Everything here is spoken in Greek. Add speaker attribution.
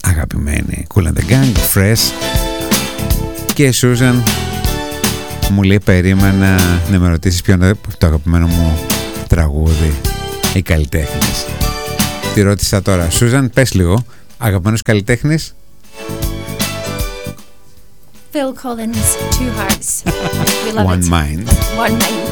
Speaker 1: αγαπημένη Kool and the Gang, Fresh. Και η Σούζαν μου λέει περίμενα να με ρωτήσεις ποιο είναι το αγαπημένο μου τραγούδι, οι καλλιτέχνες. Τη ρώτησα τώρα, Σούζαν, πες λίγο, αγαπημένος καλλιτέχνης?
Speaker 2: Phil Collins, Two Hearts. We love
Speaker 1: One
Speaker 2: it.
Speaker 1: Mind.
Speaker 2: One Mind.